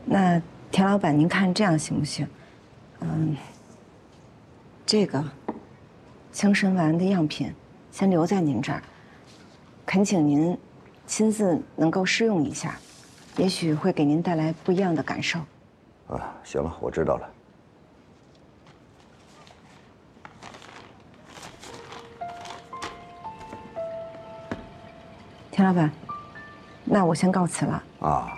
那田老板，您看这样行不行？这个青参丸的样品先留在您这儿，恳请您亲自能够试用一下，也许会给您带来不一样的感受。 啊，行了，我知道了。 田老板，那我先告辞了。 啊，